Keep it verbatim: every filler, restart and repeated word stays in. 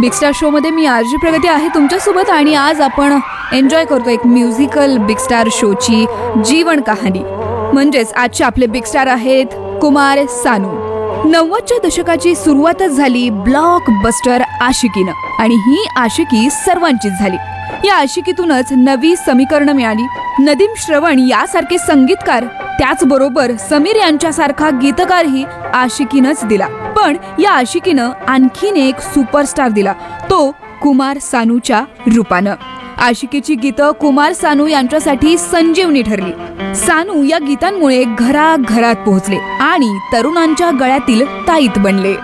Big star show मध्ये मी RG प्रगती आहे तुमच्यासोबत आणि आज आपण एन्जॉय करतो एक म्युझिकल बिग स्टार शोची जीवन कहाणी. म्हणजेच आजचे आपले बिग स्टार आहेत कुमार सानू. नव्वदच्या दशकाची सुरुवातच झाली ब्लॉक बस्टर आशिकीनं आणि ही आशिकी सर्वांचीच झाली. या आशिकीतूनच नवी समीकरणं मिळाली. नदीम श्रवण यासारखे संगीतकार, त्याचबरोबर समीर यांच्यासारखा गीतकारही आशिकीनंच दिला. पण या आशिकीनं आणखीन एक सुपरस्टार दिला, तो कुमार सानूच्या रूपानं. आशिकीची गीतं कुमार सानू यांच्यासाठी संजीवनी ठरली. सानू या गीतांमुळे घराघरात पोहोचले आणि तरुणांच्या गळ्यातील ताईत बनले.